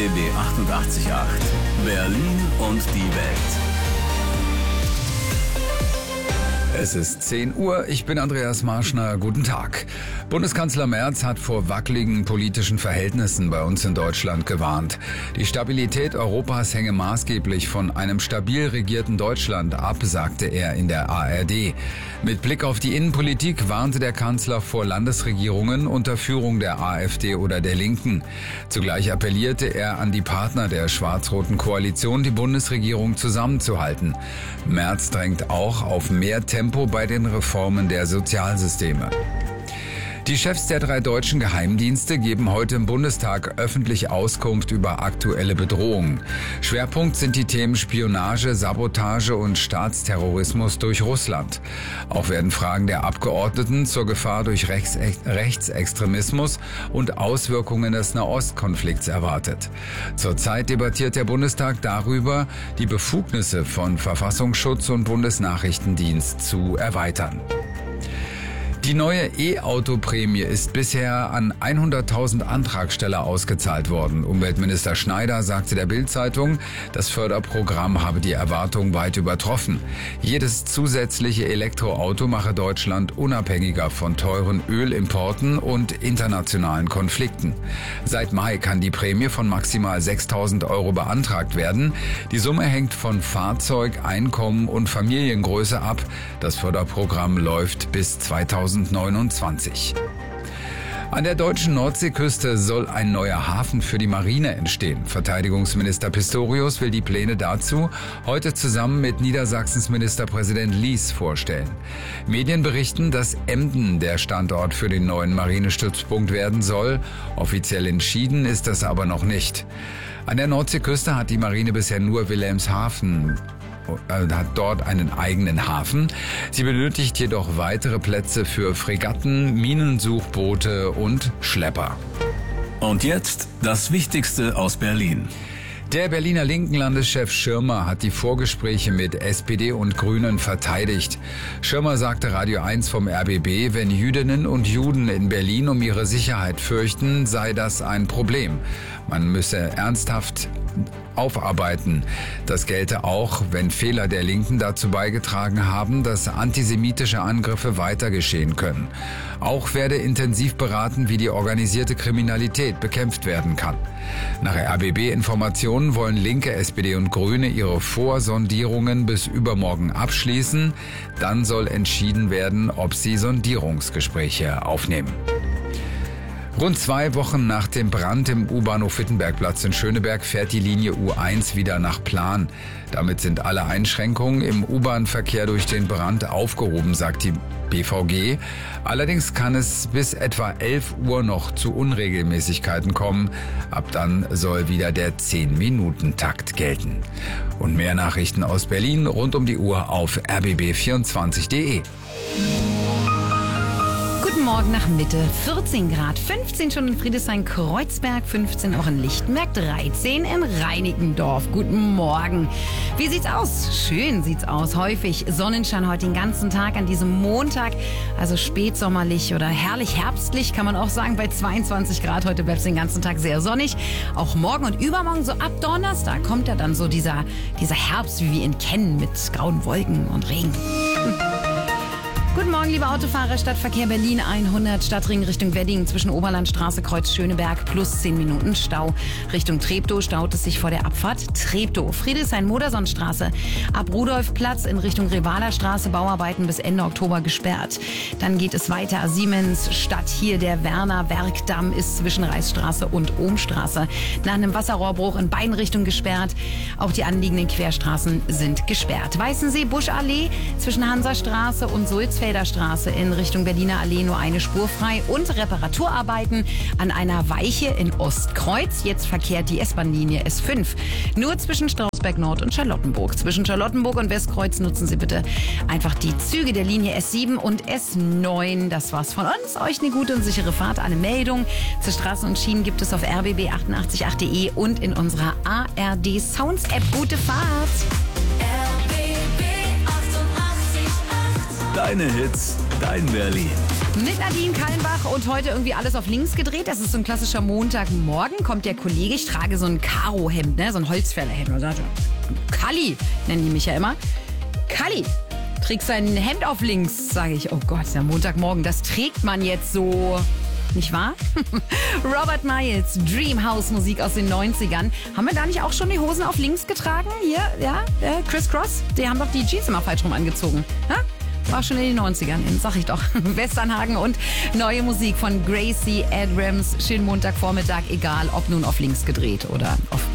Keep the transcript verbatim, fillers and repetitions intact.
B B achtundachtzig Komma acht. Berlin und die Welt. Es ist zehn Uhr, ich bin Andreas Marschner, guten Tag. Bundeskanzler Merz hat vor wackeligen politischen Verhältnissen bei uns in Deutschland gewarnt. Die Stabilität Europas hänge maßgeblich von einem stabil regierten Deutschland ab, sagte er in der A R D. Mit Blick auf die Innenpolitik warnte der Kanzler vor Landesregierungen unter Führung der AfD oder der Linken. Zugleich appellierte er an die Partner der schwarz-roten Koalition, die Bundesregierung zusammenzuhalten. Merz drängt auch auf mehr Tempo bei den Reformen der Sozialsysteme. Die Chefs der drei deutschen Geheimdienste geben heute im Bundestag öffentlich Auskunft über aktuelle Bedrohungen. Schwerpunkt sind die Themen Spionage, Sabotage und Staatsterrorismus durch Russland. Auch werden Fragen der Abgeordneten zur Gefahr durch Rechts- Rechtsextremismus und Auswirkungen des Nahostkonflikts erwartet. Zurzeit debattiert der Bundestag darüber, die Befugnisse von Verfassungsschutz und Bundesnachrichtendienst zu erweitern. Die neue E-Auto-Prämie ist bisher an hunderttausend Antragsteller ausgezahlt worden. Umweltminister Schneider sagte der Bild-Zeitung, das Förderprogramm habe die Erwartung weit übertroffen. Jedes zusätzliche Elektroauto mache Deutschland unabhängiger von teuren Ölimporten und internationalen Konflikten. Seit Mai kann die Prämie von maximal sechstausend Euro beantragt werden. Die Summe hängt von Fahrzeug, Einkommen und Familiengröße ab. Das Förderprogramm läuft bis zweitausendneunundzwanzig. An der deutschen Nordseeküste soll ein neuer Hafen für die Marine entstehen. Verteidigungsminister Pistorius will die Pläne dazu heute zusammen mit Niedersachsens Ministerpräsident Lies vorstellen. Medien berichten, dass Emden der Standort für den neuen Marinestützpunkt werden soll. Offiziell entschieden ist das aber noch nicht. An der Nordseeküste hat die Marine bisher nur Wilhelmshaven hat dort einen eigenen Hafen. Sie benötigt jedoch weitere Plätze für Fregatten, Minensuchboote und Schlepper. Und jetzt das Wichtigste aus Berlin. Der Berliner Linken-Landeschef Schirmer hat die Vorgespräche mit S P D und Grünen verteidigt. Schirmer sagte Radio eins vom R B B, wenn Jüdinnen und Juden in Berlin um ihre Sicherheit fürchten, sei das ein Problem. Man müsse ernsthaft aufarbeiten. Das gelte auch, wenn Fehler der Linken dazu beigetragen haben, dass antisemitische Angriffe weiter geschehen können. Auch werde intensiv beraten, wie die organisierte Kriminalität bekämpft werden kann. Nach R B B-Informationen wollen Linke, S P D und Grüne ihre Vorsondierungen bis übermorgen abschließen. Dann soll entschieden werden, ob sie Sondierungsgespräche aufnehmen. Rund zwei Wochen nach dem Brand im U-Bahnhof Wittenbergplatz in Schöneberg fährt die Linie U eins wieder nach Plan. Damit sind alle Einschränkungen im U-Bahn-Verkehr durch den Brand aufgehoben, sagt die B V G. Allerdings kann es bis etwa elf Uhr noch zu Unregelmäßigkeiten kommen. Ab dann soll wieder der zehn-Minuten-Takt gelten. Und mehr Nachrichten aus Berlin rund um die Uhr auf r b b vierundzwanzig punkt d e. Guten Morgen nach Mitte, vierzehn Grad, fünfzehn schon in Friedrichshain-Kreuzberg, fünfzehn auch in Lichtenberg, dreizehn in Reinickendorf. Guten Morgen. Wie sieht's aus? Schön sieht's aus. Häufig Sonnenschein heute den ganzen Tag an diesem Montag. Also spätsommerlich oder herrlich herbstlich kann man auch sagen. Bei zweiundzwanzig Grad heute bleibt es den ganzen Tag sehr sonnig. Auch morgen und übermorgen, so ab Donnerstag, kommt ja dann so dieser, dieser Herbst, wie wir ihn kennen, mit grauen Wolken und Regen. Hm. Guten Morgen, liebe Autofahrer. Stadtverkehr Berlin hundert, Stadtring Richtung Wedding zwischen Oberlandstraße, Kreuz Schöneberg plus zehn Minuten Stau. Richtung Treptow staut es sich vor der Abfahrt Treptow. Friedrichshain-Modersonstraße ab Rudolfplatz in Richtung Revalerstraße, Bauarbeiten bis Ende Oktober gesperrt. Dann geht es weiter. Siemens Stadt, hier der Werner-Werkdamm ist zwischen Reichsstraße und Ohmstraße. Nach einem Wasserrohrbruch in beiden Richtungen gesperrt. Auch die anliegenden Querstraßen sind gesperrt. Weißensee, Buschallee zwischen Hansastraße und Sulzfelder Straße in Richtung Berliner Allee nur eine Spur frei und Reparaturarbeiten an einer Weiche in Ostkreuz. Jetzt verkehrt die S-Bahn-Linie S fünf nur zwischen Strausberg Nord und Charlottenburg. Zwischen Charlottenburg und Westkreuz nutzen Sie bitte einfach die Züge der Linie S sieben und S neun. Das war's von uns. Euch eine gute und sichere Fahrt. Alle Meldungen zur Straßen und Schienen gibt es auf r b b achtundachtzig punkt acht punkt d e und in unserer A R D Sounds App. Gute Fahrt! Deine Hits, dein Berlin. Mit Nadine Kallenbach und heute irgendwie alles auf links gedreht. Das ist so ein klassischer Montagmorgen. Kommt der Kollege, ich trage so ein Karohemd, ne? So ein Holzfällerhemd. Und sagt, Kalli, nennen die mich ja immer. Kalli, trägst sein Hemd auf links. Sage ich, oh Gott, ist ja Montagmorgen. Das trägt man jetzt so... Nicht wahr? Robert Miles, Dreamhouse Musik aus den neunzigern. Haben wir da nicht auch schon die Hosen auf links getragen? Hier, ja, äh, Criss Cross. Die haben doch die Jeans immer falsch rum angezogen. Ha? War schon in den neunzigern, sag ich doch. Westernhagen und neue Musik von Gracie Abrams. Schönen Montagvormittag, egal ob nun auf links gedreht oder auf